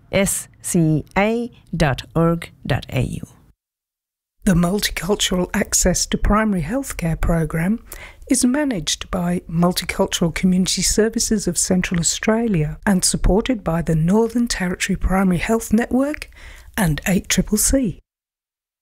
The Multicultural Access to Primary Healthcare programme is managed by Multicultural Community Services of Central Australia and supported by the Northern Territory Primary Health Network and 8CCC.